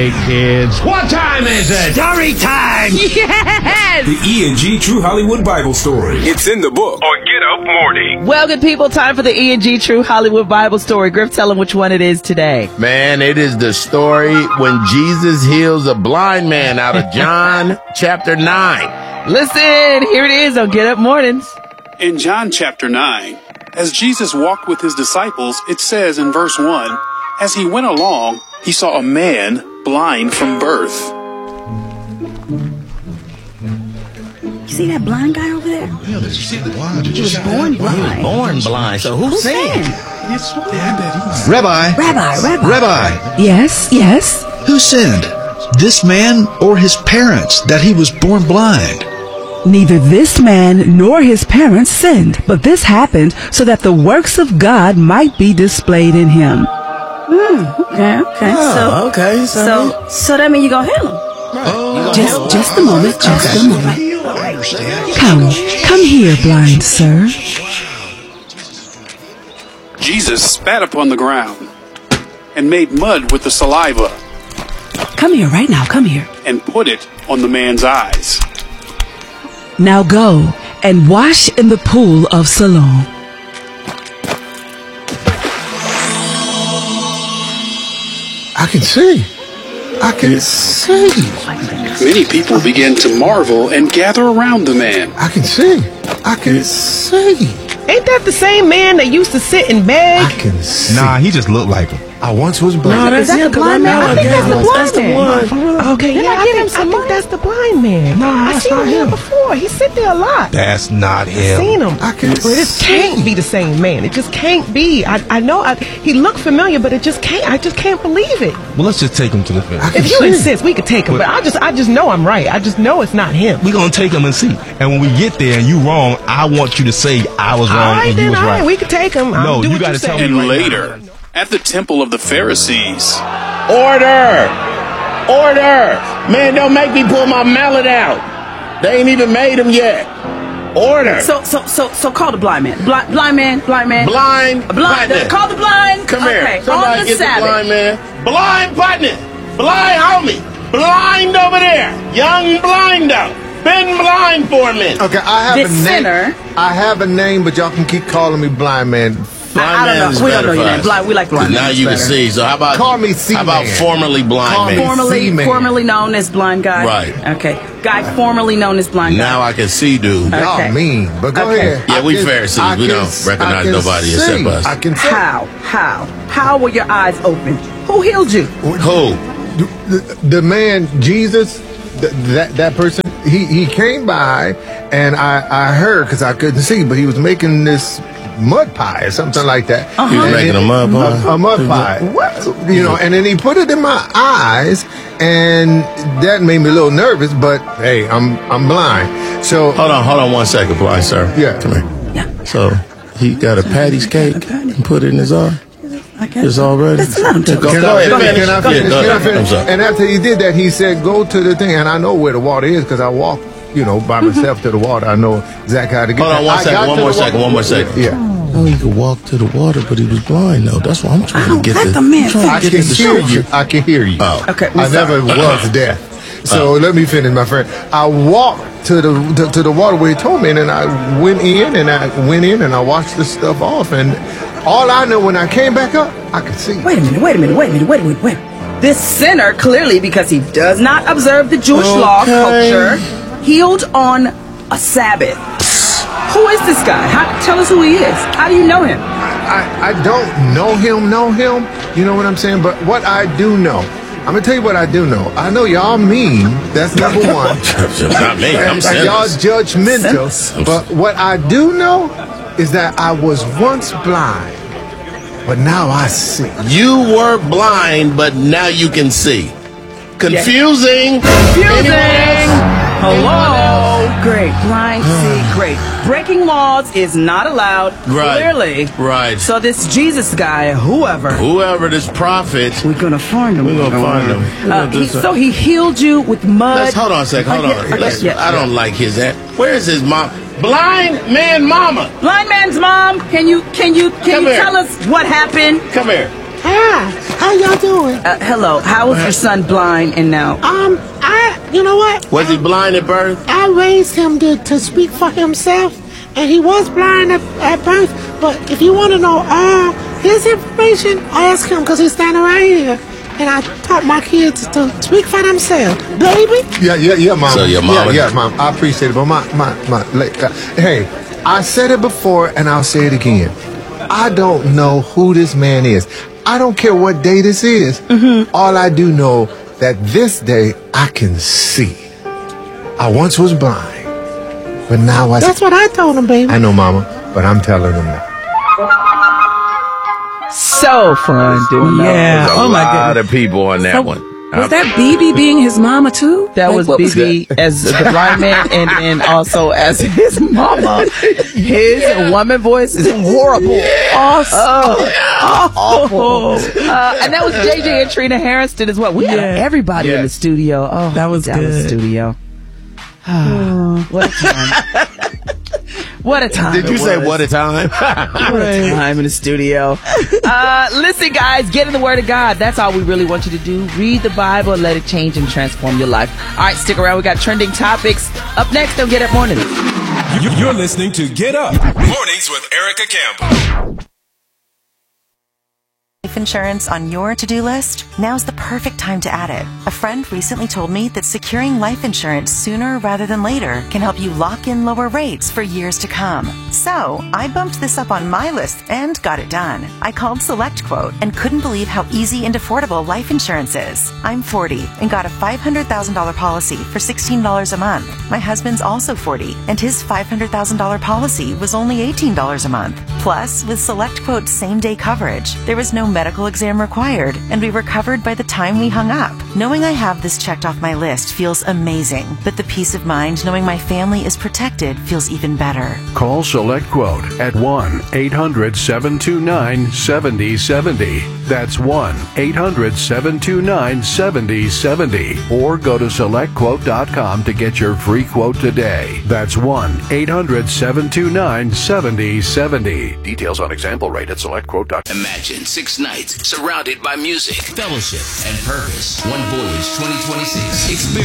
Hey kids, what time is it? Story time! Yes! The E&G True Hollywood Bible Story. It's in the book on Get Up Morning. Well, good people, time for the E&G True Hollywood Bible Story. Griff, tell them which one it is today. Man, it is the story when Jesus heals a blind man out of John chapter 9. Listen, here it is on Get Up Mornings. In John chapter 9, as Jesus walked with his disciples, it says in verse 1, as he went along, he saw a man blind from birth. You see that blind guy over there? Yeah, did you see the blind? He was born blind. Born blind. So who's saying? Rabbi. Rabbi. Yes. Who sinned, this man or his parents, that he was born blind? Neither this man nor his parents sinned, but this happened so that the works of God might be displayed in him. Okay. So that means you gonna heal him. Just a moment. Come here, blind sir. Jesus spat upon the ground and made mud with the saliva Come here right now, come here. and put it on the man's eyes. Now go and wash in the pool of Siloam. I can see. Many people began to marvel and gather around the man. I can see. Ain't that the same man that used to sit and beg? I can see. Nah, he just looked like him. I once was blind. Is that the blind man? I think that's the blind man. Okay, Did yeah, I get him I some think money? that's the blind man. Nah, I that's seen not him here him. before. He sit there a lot. That's not him. Seen him. I can But it see. can't be the same man. It just can't be. I know he looked familiar, but it just can't. I just can't believe it. Well, let's just take him to the fence. If you insist, we could take him. But I just know I'm right. I just know it's not him. We're going to take him and see. And when we get there and you wrong, I want you to say I was All wrong right, and you then. was All right. right, we could take him. No, do you what gotta say. tell me And right later, at the temple of the Pharisees, Order! Man, don't make me pull my mallet out. They ain't even made him yet. Order! So call the blind man. Blind man. Blind partner. Call the blind. Come Okay, here. Somebody on the get Sabbath. the blind man. Blind partner. Blind homie. Blind over there. Young blindo. Been blind for a minute. Okay, I have This a name. sinner. I have a name, but y'all can keep calling me blind man. I don't know. We don't know your name. Blind. We like blind. Now man. you can see. So how about Call me C-Man. How about formerly blind Call me man? C-Man. Formerly known as blind guy. Right. Okay. Guy formerly known as blind guy. Now I can see, dude. Okay. Y'all mean, but go Okay. ahead. Yeah, we I Pharisees. We don't recognize nobody see. except us. I can see. How were your eyes open? Who healed you? Who? The man Jesus, that person, he came by, and I heard, because I couldn't see, but he was making this mud pie or something like that. He was And making a mud pie? A mud pie. What? You know, and then he put it in my eyes, and that made me a little nervous, but hey, I'm blind. So Hold on 1 second, blind sir. Yeah. Come here. Yeah. So he got a Patty's cake and put it in his eye. It's already. That's not Go Can ahead, I finish. finish? Yeah, go ahead. I'm sorry. And after he did that, he said, go to the thing. And I know where the water is because I walked, by myself to the water. I know exactly how to get Hold on there. I got one more second. Yeah. Oh, he could walk to the water, but he was blind, though. That's why I'm trying to get let the man I can hear you. I can hear you. Oh. Okay. I never was deaf. So let me finish, my friend. I walked to the water where he told me, and then I went in and I washed the stuff off. And all I know, when I came back up, I could see. Wait a minute. This sinner, clearly because he does not observe the Jewish law culture, healed on a Sabbath. Who is this guy? Tell us who he is. How do you know him? I don't know him. You know what I'm saying? But what I do know, I'm going to tell you what I do know. I know y'all mean. That's number one. Not me. I'm And y'all judgmental. But what I do know is that I was once blind, but now I see. You were blind, but now you can see. Confusing. Hello. Great. Blind, see, great. Breaking laws is not allowed. Right. Clearly. Right. So this Jesus guy, Whoever this prophet, we're gonna find him. we're going to find him. So he healed you with mud. Hold on a second. Hold on. Okay, I don't like his ass. Where is his mom? Blind man mama. Blind man's mom. Can you here. tell us what happened? Come here. How y'all doing? Hello. How was your son blind and now? You know what? Was he blind at birth? I raised him to speak for himself, and he was blind at birth. But if you want to know all his information, ask him, because he's standing right here. And I taught my kids to speak for themselves, baby. Yeah, Mom. So your mama- Yeah, Mom. I appreciate it, but hey, I said it before, and I'll say it again. I don't know who this man is. I don't care what day this is. All I do know that this day I can see. I once was blind, but now I see. That's what I told him, baby. I know, Mama, but I'm telling him that. So fun doing that. Yeah. There's a Oh my lot goodness. of people on that one. Was that BB being his mama too? That Like, was what BB as the blind man, and then also as his mama. His woman voice is horrible. Awesome. Awful. And that was JJ and Trina Harrison as well. We had everybody in the studio. Oh, That was Dallas good. studio. What a time. What a time. Did you say what a time? What a time in the studio. Listen, guys, get in the Word of God. That's all we really want you to do. Read the Bible, let it change and transform your life. All right, stick around. We got trending topics. Up next, don't Get Up Morning. You're listening to Get Up Mornings with Erica Campbell. Life insurance on your to-do list? Now's the perfect time to add it. A friend recently told me that securing life insurance sooner rather than later can help you lock in lower rates for years to come. So, I bumped this up on my list and got it done. I called SelectQuote and couldn't believe how easy and affordable life insurance is. I'm 40 and got a $500,000 policy for $16 a month. My husband's also 40 and his $500,000 policy was only $18 a month. Plus, with SelectQuote's same-day coverage, there was no medical exam required, and we were covered by the time we hung up. Knowing I have this checked off my list feels amazing, but the peace of mind knowing my family is protected feels even better. Call SelectQuote at 1-800-729-7070. That's 1-800-729-7070. Or go to SelectQuote.com to get your free quote today. That's 1-800-729-7070. Details on example rate at SelectQuote.com. Imagine 6 nights surrounded by music, fellowship, and purpose. One Voyage 2026.